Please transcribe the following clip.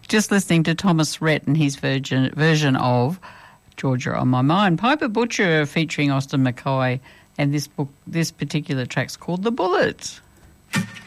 Just listening to Thomas Rhett and his version of Georgia on My Mind. Piper Butcher featuring Austin McCoy, and this particular track's called The Bullets.